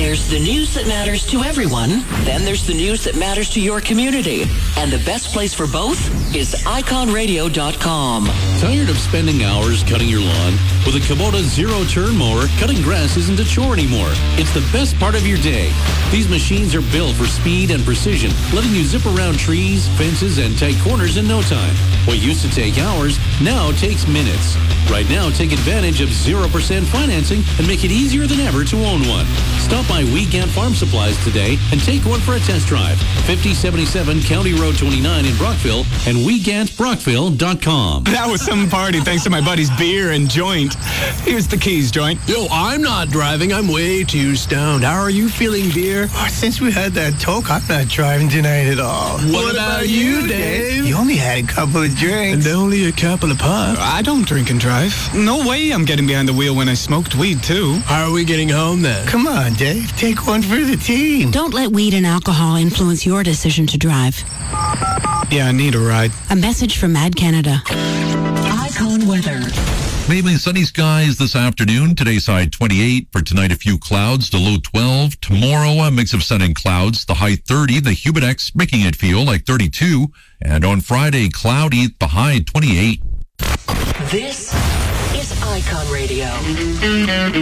There's the news that matters to everyone. Then there's the news that matters to your community. And the best place for both is iconradio.com. Tired of spending hours cutting your lawn? With a Kubota zero-turn mower, cutting grass isn't a chore anymore. It's the best part of your day. These machines are built for speed and precision, letting you zip around trees, fences, and tight corners in no time. What used to take hours now takes minutes. Right now, take advantage of 0% financing and make it easier than ever to own one. Stop by Weekend Farm Supplies today and take one for a test drive. 5077 County Road 29 in Brockville and WeGantBrockville.com. That was some party thanks to my buddy's beer and joint. Here's the keys, joint. Yo, I'm not driving. I'm way too stoned. How are you feeling, dear? Oh, since we had that talk, I'm not driving tonight at all. What about you, Dave? You only had a couple of drinks. And only a couple of puffs. I don't drink and drive. No way I'm getting behind the wheel when I smoked weed, too. How are we getting home, then? Come on, Dave. Take one for the team. Don't let weed and alcohol influence your decision to drive. Yeah, I need a ride. A message from Mad Canada. Icon weather. Mainly sunny skies this afternoon. Today's high 28. For tonight, a few clouds, the low 12. Tomorrow, a mix of sun and clouds, the high 30. The Humidex making it feel like 32. And on Friday, cloudy, the high 28. This is Icon Radio.